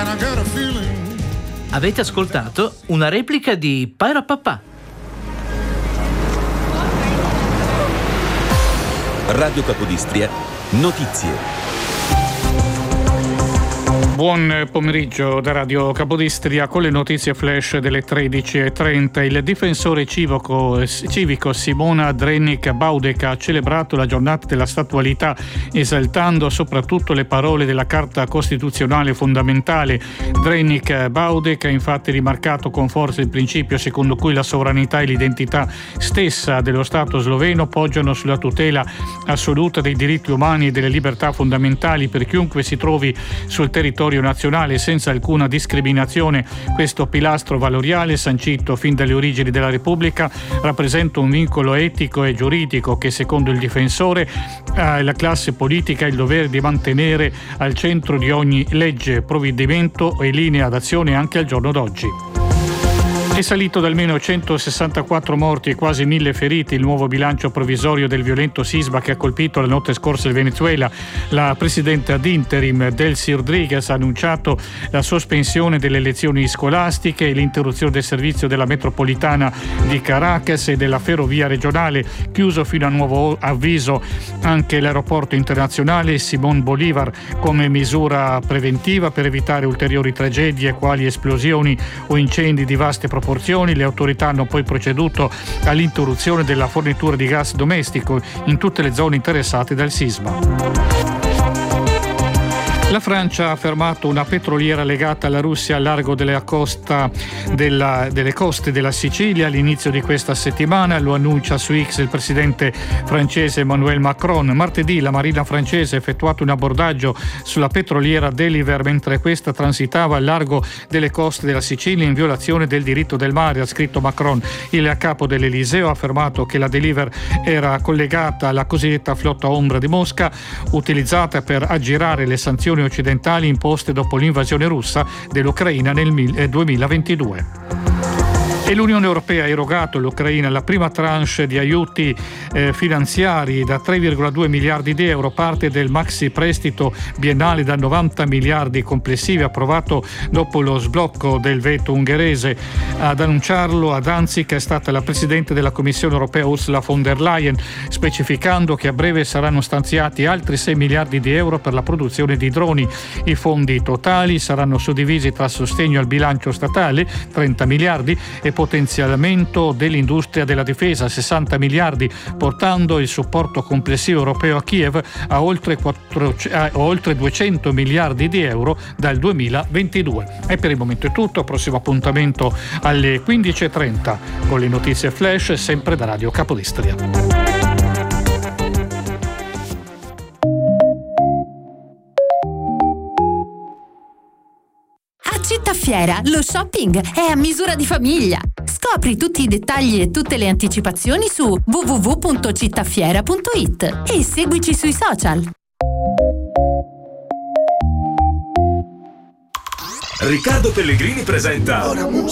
and I got a feeling. Avete ascoltato una replica di Pairapapà. Radio Capodistria, notizie. Buon pomeriggio da Radio Capodistria con le notizie flash delle 13:30. Il difensore civico Simona Drenik-Baudek ha celebrato la giornata della statualità esaltando soprattutto le parole della Carta Costituzionale fondamentale. Drenik-Baudek ha infatti rimarcato con forza il principio secondo cui la sovranità e l'identità stessa dello Stato sloveno poggiano sulla tutela assoluta dei diritti umani e delle libertà fondamentali per chiunque si trovi sul territorio nazionale senza alcuna discriminazione. Questo pilastro valoriale, sancito fin dalle origini della Repubblica, rappresenta un vincolo etico e giuridico che, secondo il difensore, la classe politica ha il dovere di mantenere al centro di ogni legge, provvedimento e linea d'azione anche al giorno d'oggi. È salito da almeno 164 morti e quasi 1000 feriti il nuovo bilancio provvisorio del violento sisma che ha colpito la notte scorsa il Venezuela. La presidente ad interim Delcy Rodriguez ha annunciato la sospensione delle lezioni scolastiche e l'interruzione del servizio della metropolitana di Caracas e della ferrovia regionale, chiuso fino a nuovo avviso anche l'aeroporto internazionale Simón Bolívar come misura preventiva per evitare ulteriori tragedie quali esplosioni o incendi di vaste proporzioni. Le autorità hanno poi proceduto all'interruzione della fornitura di gas domestico in tutte le zone interessate dal sisma. La Francia ha fermato una petroliera legata alla Russia al largo delle coste della Sicilia all'inizio di questa settimana. Lo annuncia su X il presidente francese Emmanuel Macron. Martedì la marina francese ha effettuato un abbordaggio sulla petroliera Deliver mentre questa transitava al largo delle coste della Sicilia in violazione del diritto del mare, ha scritto Macron. Il capo dell'Eliseo ha affermato che la Deliver era collegata alla cosiddetta flotta ombra di Mosca, utilizzata per aggirare le sanzioni occidentali imposte dopo l'invasione russa dell'Ucraina nel 2022. E l'Unione Europea ha erogato all'Ucraina la prima tranche di aiuti finanziari da 3,2 miliardi di euro, parte del maxi prestito biennale da 90 miliardi complessivi approvato dopo lo sblocco del veto ungherese. Ad annunciarlo a Danzig è stata la Presidente della Commissione Europea Ursula von der Leyen, specificando che a breve saranno stanziati altri 6 miliardi di euro per la produzione di droni. I fondi totali saranno suddivisi tra sostegno al bilancio statale, 30 miliardi, e potenziamento dell'industria della difesa, 60 miliardi, portando il supporto complessivo europeo a Kiev a oltre 200 miliardi di euro dal 2022. E per il momento è tutto, prossimo appuntamento alle 15:30 con le notizie flash sempre da Radio Capodistria. Cittafiera, lo shopping è a misura di famiglia. Scopri tutti i dettagli e tutte le anticipazioni su www.cittafiera.it e seguici sui social. Riccardo Pellegrini presenta